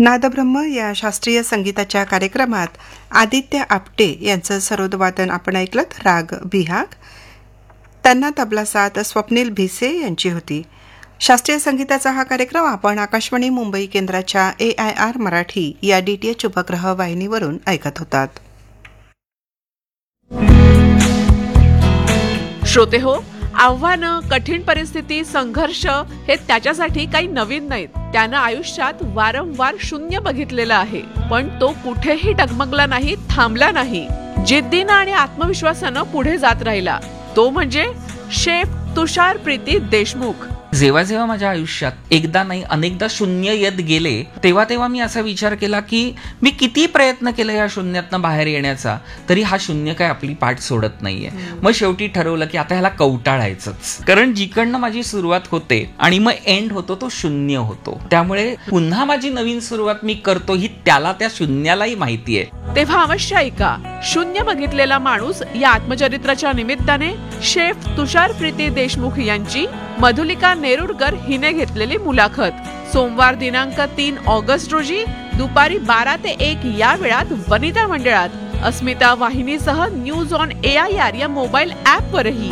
नादब्रह्म या शास्त्रीय संगीताच्या कार्यक्रमात आदित्य आपटे यांचं सरोदवादन आपण ऐकलं. राग बिहाग. त्यांना तबला साथ स्वप्नील भिसे यांची होती. शास्त्रीय संगीताचा हा कार्यक्रम आपण आकाशवाणी मुंबई केंद्राच्या AIR मराठी या DTH उपग्रह वाहिनीवरून ऐकत होतात. श्रोते हो, आव्हानं, कठीण परिस्थिती, संघर्ष हे त्याच्यासाठी काही नवीन नाहीत. त्यानं आयुष्यात वारंवार शून्य बघितलेलं आहे, पण तो कुठेही डगमगला नाही, थांबला नाही. जिद्दीनं आणि आत्मविश्वासानं पुढे जात राहिला. तो म्हणजे शेफ तुषार प्रीती देशमुख. जेव्हा जेव्हा माझ्या आयुष्यात एकदा नाही अनेकदा शून्य येत गेले, तेव्हा मी असा विचार केला की मी किती प्रयत्न केला या शून्यातनं बाहेर येण्याचा, तरी हा शून्य काय आपली पाठ सोडत नाहीये. मग शेवटी ठरवलं की आता ह्याला कवटाळायचंच, कारण जिकडनं माझी सुरुवात होते आणि मग एंड होतो तो शून्य होतो. त्यामुळे पुन्हा माझी नवीन सुरुवात मी करतो ही त्याला, त्या शून्यालाही माहिती आहे. तेव्हा अवश्य ऐका शून्य बघितलेला माणूस या आत्मचरित्राच्या निमित्ताने शेफ तुषार प्रीती देशमुख यांची मधुलिका नेरुरकर हिने घेतलेली मुलाखत. सोमवार दिनांक 3 ऑगस्ट रोजी दुपारी 12 ते 1 या वेळात वनिता मंडळात, अस्मिता वाहिनीसह न्यूज ऑन AIR या मोबाईल ॲपवरही.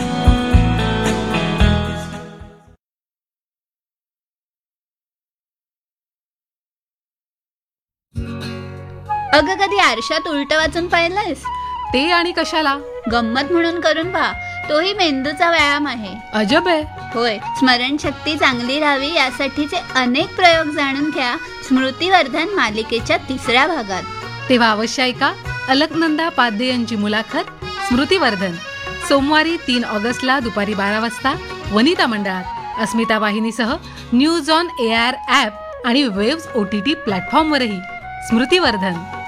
अगं, कधी आरशात उलट वाचून पाहिलंयस? ते आणि कशाला? गंमत म्हणून करून पहा, तोही मेंदूचा व्यायाम आहे. अजब आहे. होय, स्मरणशक्ती चांगली राहावी यासाठीचे अनेक प्रयोग जाणून घ्या स्मृतिवर्धन मालिकेच्या 3ऱ्या भागात. तेव्हा अवश्य ऐका अलकनंदा पाध्ये यांची मुलाखत स्मृतिवर्धन, सोमवारी 3 ऑगस्टला दुपारी 12 वाजता वनिता मंडळात, अस्मिता वाहिनीसह न्यूज ऑन AIR ॲप आणि वेव्स OTT प्लॅटफॉर्मवरही. स्मृतिवर्धन.